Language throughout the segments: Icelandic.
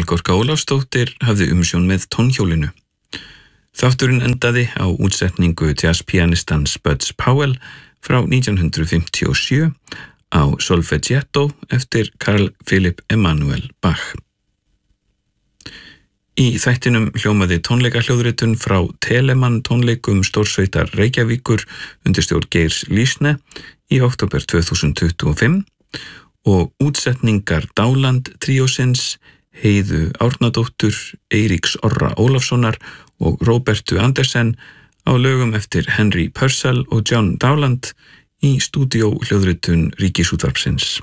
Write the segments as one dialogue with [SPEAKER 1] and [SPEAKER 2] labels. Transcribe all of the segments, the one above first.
[SPEAKER 1] Melkorka Ólafsdóttir hafði umsjón með tónhjólinu. Þátturinn endaði á útsetningu jazzpianistans Buds Powell frá 1957 á Solfeggietto eftir Carl Philipp Emanuel Bach. Í þættinum hljómaði tónleikahljóðritun frá Telemann tónleikum stórsveitar Reykjavíkur undir stjórn Geirs Lýsne í október 2025 og útsetningar Dáland tríósins Heiðu Árnadóttur, Eiríks Orra Ólafssonar og Róbertu Andersen á lögum eftir Henry Purcell og John Dowland í stúdíó hljóðritun Ríkisútvarpsins.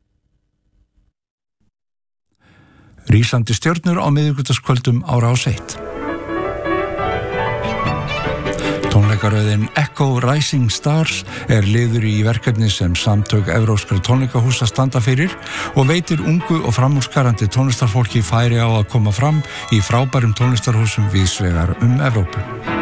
[SPEAKER 2] Rísandi stjörnur á miðvikudagskvöldum á Rás 1. Tónleikaröðin Echo Rising Stars liður í verkefni sem samtök evrópskra tónleikahúsa standa fyrir og veitir ungu og framúrskarandi tónlistarfólki færi á að koma fram í frábærum tónlistarhúsum víðsvegar Evrópu.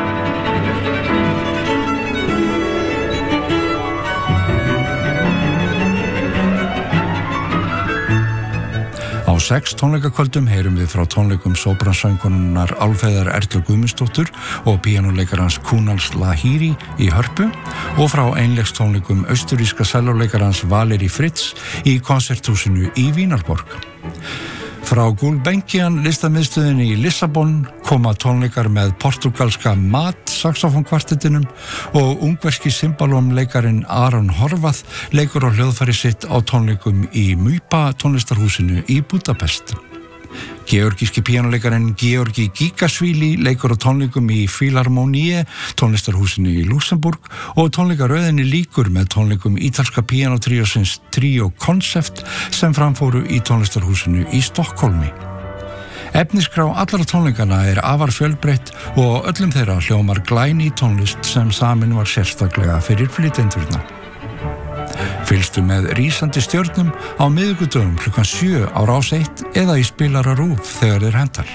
[SPEAKER 2] Á 6 tónleikakvöldum heyrum við frá tónleikum sópransöngkonunnar Álfheiðar Erlu Guðmundsdóttur og píanóleikarans Kunals Lahiri í Hörpu og frá einleikstónleikum austuríska sellóleikarans Valeri Fritz í konserthúsinu í Vínarborg. Frá Gulbenkian listamiðstöðinni í Lissabon koma tónleikar með portugalska Mat saxofónkvartettinum og ungverski cimbalómleikarin Aron Horvath leikur á hljóðfæri sitt á tónleikum í Mypa tónlistarhúsinu í Budapest. Georgíski píanóleikarinn Georgi Gigasvili leikur á tónleikum í Philharmonie tónlistarhúsinu í Luxemburg og tónleikaröðinni lýkur með tónleikum ítalska píanótríósins Trio Concept sem framfóru í tónlistarhúsinu í Stokkólmi. Efnisskrá allra tónleikana afar fjölbreytt og á öllum þeirra hljómar glæný tónlist sem samin var sérstaklega fyrir flytjendurna. Fylgstu með Rísandi stjörnum á miðvikudögum klukkan 7 á Rás 1 eða í spilara RÚV þegar þeir hentar.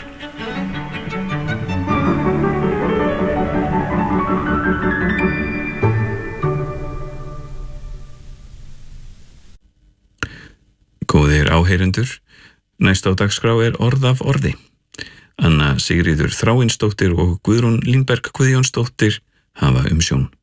[SPEAKER 1] Góðir áheyrendur, næst á dagskrá Orð af orði. Anna Sigríður Þráinsdóttir og Guðrún Línberg Guðjónsdóttir hafa umsjón.